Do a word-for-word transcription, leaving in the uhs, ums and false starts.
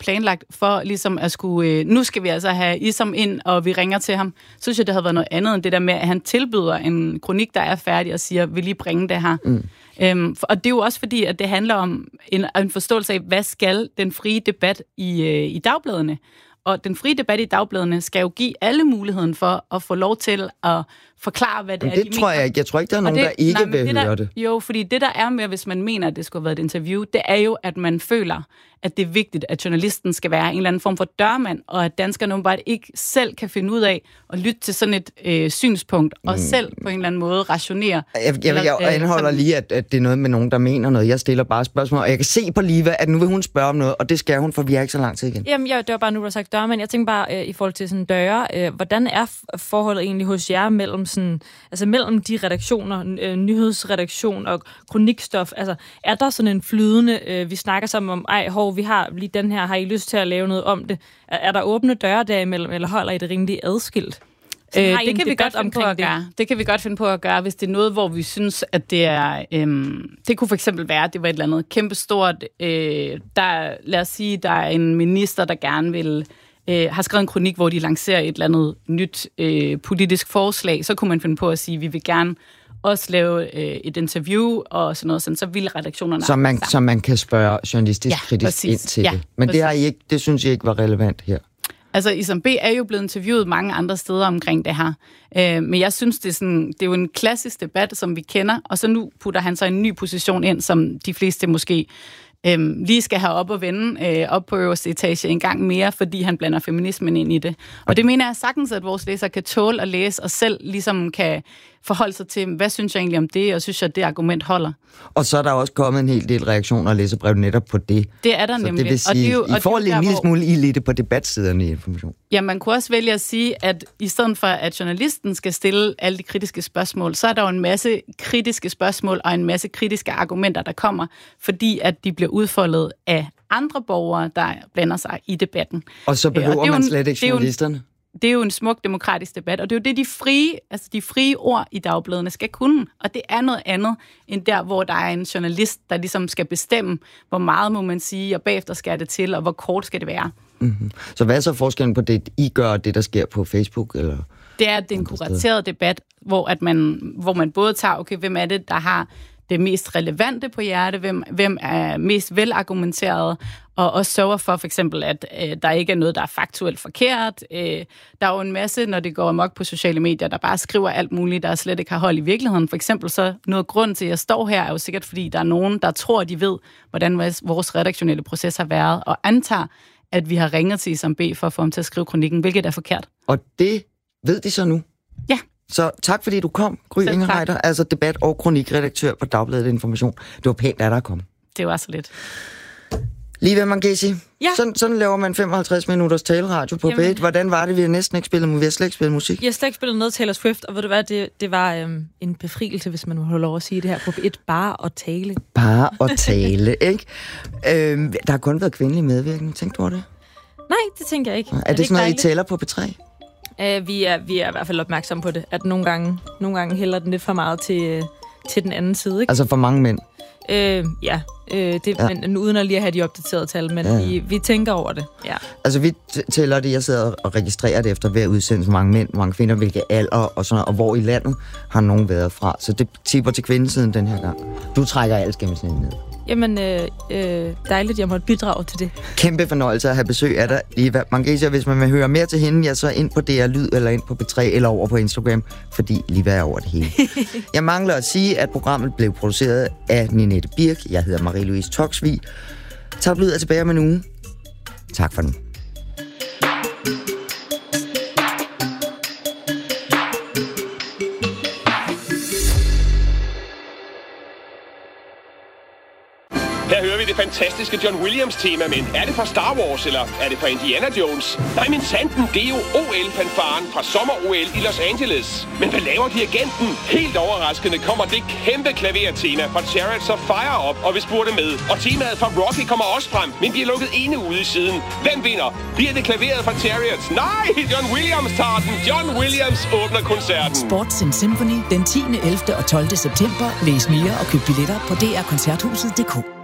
planlagt for ligesom at skulle, øh, nu skal vi altså have Isam ind, og vi ringer til ham. Så synes jeg, det havde været noget andet end det der med, at han tilbyder en kronik, der er færdig, og siger, vil lige bringe det her? Mm. Øhm, og det er jo også fordi, at det handler om en, en forståelse af, hvad skal den frie debat i, øh, i dagbladene? Og den frie debat i dagbladene skal jo give alle muligheden for at få lov til at forklare, hvad det men er, det de tror mener. jeg ikke. Jeg tror ikke, der er nogen, det, der ikke nej, vil det høre der, det. Jo, fordi det der er med, hvis man mener, at det skulle have været et interview, det er jo, at man føler, at det er vigtigt, at journalisten skal være en eller anden form for dørmand, og at danskerne bare ikke selv kan finde ud af at lytte til sådan et øh, synspunkt, og mm. selv på en eller anden måde rationere. Jeg, jeg, jeg, jeg anholder øh, lige, at, at det er noget med nogen, der mener noget. Jeg stiller bare spørgsmål, og jeg kan se på Liva, at nu vil hun spørge om noget, og det skal hun, for vi har ikke så lang tid igen. Jamen, jeg, det var bare nu, du har sagt dørmand. Jeg tænker bare, øh, i forhold til sådan døre, øh, hvordan er forholdet egentlig hos jer mellem sådan, altså mellem de redaktioner, øh, nyhedsredaktion og kronikstof, altså er der sådan en flydende, øh, vi snakker sammen om, ej, hov, vi har lige den her, har I lyst til at lave noget om det? Er, er der åbne døre derimellem, eller holder I det rimelig adskilt? Øh, det kan vi godt finde på at det. gøre. Det kan vi godt finde på at gøre, hvis det er noget, hvor vi synes, at det er... Øhm, det kunne for eksempel være, at det var et eller andet kæmpestort... Øh, der, lad os sige, der er en minister, der gerne vil... Øh, har skrevet en kronik, hvor de lancerer et eller andet nyt øh, politisk forslag. Så kunne man finde på at sige, at vi vil gerne også lave øh, et interview og sådan noget, sådan, så vil redaktionerne... Så man, så man kan spørge journalistisk ja, kritisk præcis. ind til ja, det. Men det, har I ikke, det synes jeg ikke var relevant her. Altså, Isam B. er jo blevet interviewet mange andre steder omkring det her. Øh, men jeg synes, det er, sådan, det er jo en klassisk debat, som vi kender, og så nu putter han så en ny position ind, som de fleste måske øh, lige skal have op og vende øh, op på øverste etage en gang mere, fordi han blander feminismen ind i det. Og det mener jeg sagtens, at vores læsere kan tåle at læse, og selv ligesom kan forholde sig til, hvad synes jeg egentlig om det, og synes jeg, at det argument holder. Og så er der også kommet en hel del reaktioner og læserbrev netop på det. Det er der så nemlig. Det vil sige, og det er jo, I får lidt en lille smule i lidt på debatsiderne i Information. Ja, man kunne også vælge at sige, at i stedet for, at journalisten skal stille alle de kritiske spørgsmål, så er der jo en masse kritiske spørgsmål og en masse kritiske argumenter, der kommer, fordi at de bliver udfoldet af andre borgere, der blander sig i debatten. Og så behøver og man en, slet ikke journalisterne? Det er jo en smuk demokratisk debat, og det er jo det, de frie, altså de frie ord i dagbladene skal kunne. Og det er noget andet, end der, hvor der er en journalist, der ligesom skal bestemme, hvor meget må man sige, og bagefter skal det til, og hvor kort skal det være. Mm-hmm. Så hvad er så forskellen på det, I gør, og det, der sker på Facebook? Eller det er, at det er en kurateret debat, hvor, at man, hvor man både tager, okay, hvem er det, der har det mest relevante på hjerte, hvem, hvem er mest velargumenteret, og også sørger for for eksempel, at øh, der ikke er noget, der er faktuelt forkert. Øh, der er jo en masse, når det går amok på sociale medier, der bare skriver alt muligt, der slet ikke har hold i virkeligheden. For eksempel så noget grund til, at jeg står her, er jo sikkert, fordi der er nogen, der tror, de ved, hvordan vores redaktionelle proces har været, og antager, at vi har ringet til Isam B. for at få ham til at skrive kronikken, hvilket er forkert. Og det ved de så nu? Ja. Så tak, fordi du kom, Gry Ingerreiter, altså debat- og kronikredaktør på Dagbladet Information. Det var pænt, at der kom. Det var så lidt. Liva Mangesi, ja. sådan, sådan laver man femoghalvtreds minutters taleradio på B et. Hvordan var det? Vi har næsten ikke spillet, vi har slet ikke spillet musik. Jeg har slet ikke spillet noget Taylor Swift, og ved du hvad, det, det var øhm, en befrielse, hvis man må have lov at sige det her på B et. Bare at tale. Bare at tale, ikke? Øhm, der har kun været kvindelig medvirkning, tænkte du over det? Nej, det tænker jeg ikke. Er, er det, det sådan noget, dejligt? I tæller på B tre? Uh, vi, er, vi er i hvert fald opmærksomme på det, at nogle gange, nogle gange hælder den lidt for meget til, til den anden side. Ikke? Altså for mange mænd? Uh, ja, uh, det, ja. Men, uden at lige have de opdaterede tal, men ja. vi, vi tænker over det. Ja. Altså vi tæller det, jeg sidder og registrerer det efter hver udsendelse, hvor mange mænd, hvor mange kvinder, hvilke alder og sådan noget, og hvor i landet har nogen været fra. Så det tipper til kvindesiden den her gang. Du trækker aldersgennemsnittet ned. Jamen, øh, øh, dejligt, jeg måtte bidrage til det. Kæmpe fornøjelse at have besøg af dig, Liva Mangesi. Hvis man vil høre mere til hende, ja, så ind på D R Lyd, eller ind på B tre, eller over på Instagram, fordi Liva er over det hele. Jeg mangler at sige, at programmet blev produceret af Ninette Birk. Jeg hedder Marie-Louise Toksvig. Tak Lyd er tilbage om en uge. Tak for den. Her hører vi det fantastiske John Williams-tema, men er det fra Star Wars, eller er det fra Indiana Jones? Nej, men sanden, det er jo O L-fanfaren fra sommer-O L i Los Angeles. Men hvad laver dirigenten? Helt overraskende kommer det kæmpe klavertema fra Chariots of Fire op og vil spurte med. Og temaet fra Rocky kommer også frem, men bliver lukket ene ude i siden. Hvem vinder? Bliver det klaveret fra Chariots? Nej, John Williams tager den. John Williams åbner koncerten. Sports and Symphony den tiende, ellevte og tolvte september. Læs mere og køb billetter på d r koncerthuset punktum d k.